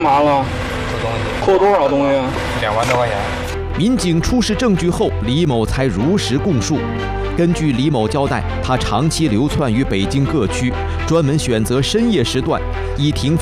嘛了？扣多少东西 ？2万多块钱。 民警出示证据后，李某才如实供述。根据李某交代，他长期流窜于北京各区，专门选择深夜时段，以停